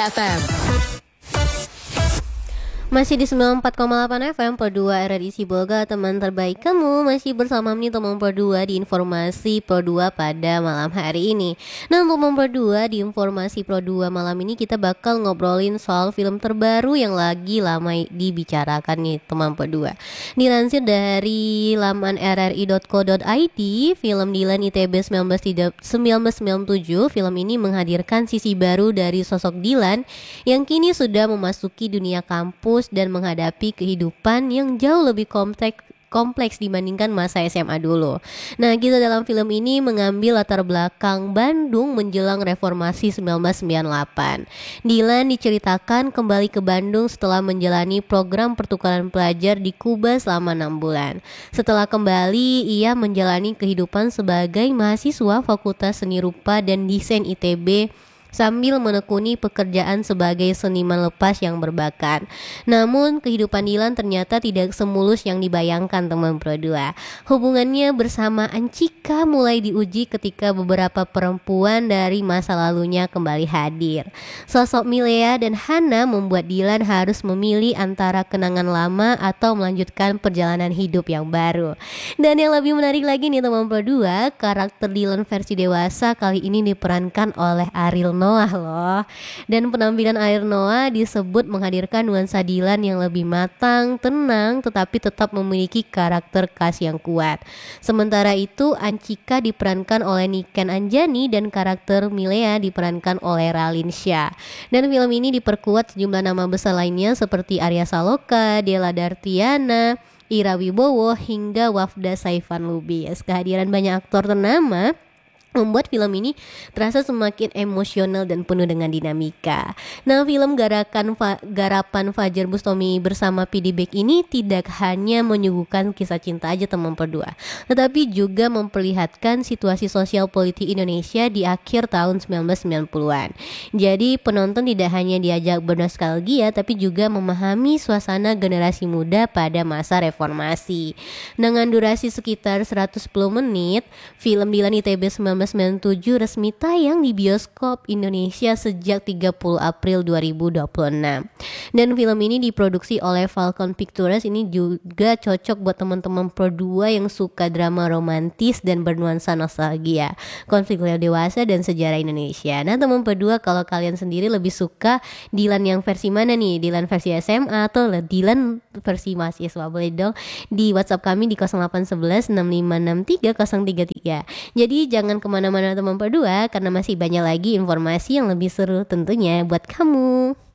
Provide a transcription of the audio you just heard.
FM. Masih di 94,8 FM per 2 RRI Sibolga, teman terbaik kamu. Masih bersama nih teman per 2 di Informasi Pro 2 pada malam hari ini. Nah, untuk teman per 2 di Informasi Pro 2 malam ini kita bakal ngobrolin soal film terbaru yang lagi lama dibicarakan nih teman per 2. Dilansir dari laman rri.co.id, film Dilan ITB 1997, film ini menghadirkan sisi baru dari sosok Dilan yang kini sudah memasuki dunia kampus dan menghadapi kehidupan yang jauh lebih kompleks dibandingkan masa SMA dulu. Nah, kita dalam film ini mengambil latar belakang Bandung menjelang reformasi 1998. Dilan diceritakan kembali ke Bandung setelah menjalani program pertukaran pelajar di Kuba selama 6 bulan. Setelah kembali, ia menjalani kehidupan sebagai mahasiswa Fakultas Seni Rupa dan Desain ITB sambil menekuni pekerjaan sebagai seniman lepas yang berbakat. Namun kehidupan Dilan ternyata tidak semulus yang dibayangkan teman Pro 2. Hubungannya bersama Ancika mulai diuji ketika beberapa perempuan dari masa lalunya kembali hadir. Sosok Milea dan Hana membuat Dilan harus memilih antara kenangan lama atau melanjutkan perjalanan hidup yang baru. Dan yang lebih menarik lagi nih teman Pro 2, karakter Dilan versi dewasa kali ini diperankan oleh Ariel Noah loh. Dan penampilan Ariel Noah disebut menghadirkan nuansa Dilan yang lebih matang, tenang, tetapi tetap memiliki karakter khas yang kuat. Sementara itu Ancika diperankan oleh Niken Anjani dan karakter Milea diperankan oleh Raline Shah. Dan film ini diperkuat sejumlah nama besar lainnya seperti Arya Saloka, Della Dartiana, Ira Wibowo hingga Wafda Saifan Lubis. Kehadiran banyak aktor ternama membuat film ini terasa semakin emosional dan penuh dengan dinamika. Nah, film garapan Fajar Bustami bersama PD Back ini tidak hanya menyuguhkan kisah cinta aja teman berdua, tetapi juga memperlihatkan situasi sosial politik Indonesia di akhir tahun 1990-an. Jadi penonton tidak hanya diajak bernostalgia tapi juga memahami suasana generasi muda pada masa reformasi. Dengan durasi sekitar 110 menit, film Dilan ITB 1997 resmi tayang di bioskop Indonesia sejak 30 April 2026. Dan film ini diproduksi oleh Falcon Pictures. Ini juga cocok buat teman-teman Pro 2 yang suka drama romantis dan bernuansa nostalgia, konflik dewasa dan sejarah Indonesia. Nah, teman Pro 2, kalau kalian sendiri lebih suka Dilan yang versi mana nih? Dilan versi SMA atau Dilan versi mahasiswa? Boleh dong di WhatsApp kami di 0811 6563 033. Jadi jangan kemana-mana teman berdua, karena masih banyak lagi informasi yang lebih seru tentunya buat kamu.